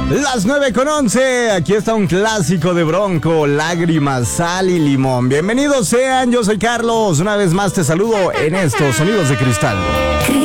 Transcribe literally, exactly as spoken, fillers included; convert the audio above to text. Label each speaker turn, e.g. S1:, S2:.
S1: Las nueve con once, aquí está un clásico de Bronco, Lágrimas, Sal y Limón. Bienvenidos sean, yo soy Carlos, una vez más te saludo en estos Sonidos de Cristal.